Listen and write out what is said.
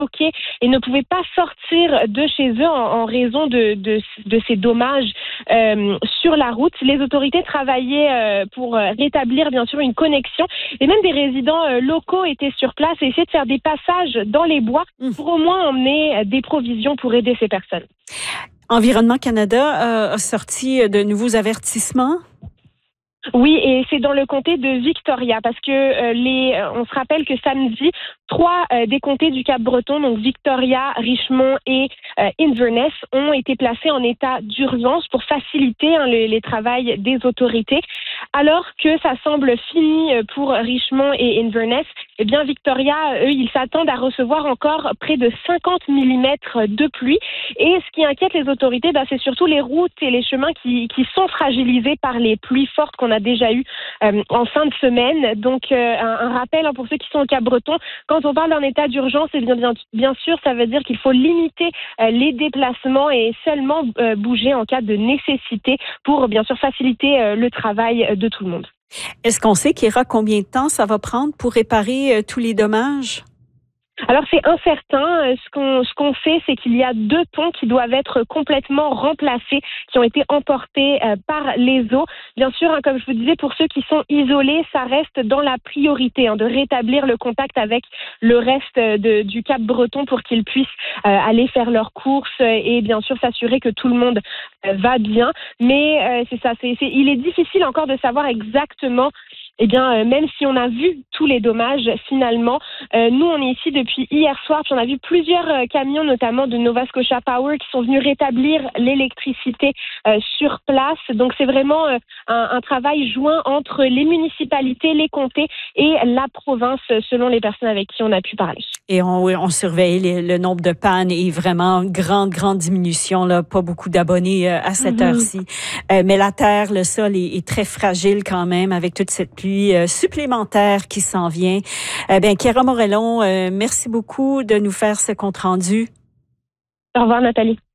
bloqués et ne pouvaient pas sortir de chez eux en raison de ces dommages sur la route. Les autorités travaillaient pour rétablir bien sûr une connexion et même des résidents locaux étaient sur place et essayaient de faire des passages dans les bois pour au moins emmener des provisions pour aider ces personnes. Environnement Canada a sorti de nouveaux avertissements. Oui, et c'est dans le comté de Victoria parce que on se rappelle que samedi, 3 des comtés du Cap-Breton, donc Victoria, Richmond et Inverness, ont été placés en état d'urgence pour faciliter les travails des autorités. Alors que ça semble fini pour Richmond et Inverness, eh bien Victoria, eux, ils s'attendent à recevoir encore près de 50 mm de pluie. Et ce qui inquiète les autorités, c'est surtout les routes et les chemins qui sont fragilisés par les pluies fortes qu'on a déjà eues en fin de semaine. Donc un rappel pour ceux qui sont au Cap-Breton, quand on parle d'un état d'urgence, eh bien sûr, ça veut dire qu'il faut limiter les déplacements et seulement bouger en cas de nécessité pour bien sûr faciliter le travail de tout le monde. Est-ce qu'on sait, Kéra, combien de temps ça va prendre pour réparer tous les dommages? Alors c'est incertain. Ce qu'on sait, c'est qu'il y a 2 ponts qui doivent être complètement remplacés, qui ont été emportés par les eaux. Bien sûr, comme je vous disais, pour ceux qui sont isolés, ça reste dans la priorité de rétablir le contact avec le reste du Cap-Breton pour qu'ils puissent aller faire leurs courses et bien sûr s'assurer que tout le monde va bien. Mais c'est ça, il est difficile encore de savoir exactement. Eh bien, même si on a vu tous les dommages, finalement, nous, on est ici depuis hier soir, puis on a vu plusieurs camions, notamment de Nova Scotia Power, qui sont venus rétablir l'électricité sur place. Donc, c'est vraiment un travail joint entre les municipalités, les comtés et la province, selon les personnes avec qui on a pu parler. Et on surveille le nombre de pannes et vraiment grande diminution, là, pas beaucoup d'abonnés à cette heure-ci. Mais la terre, le sol est très fragile quand même avec toute cette pluie supplémentaire qui s'en vient. Kéra Morellon, merci beaucoup de nous faire ce compte-rendu. Au revoir, Nathalie.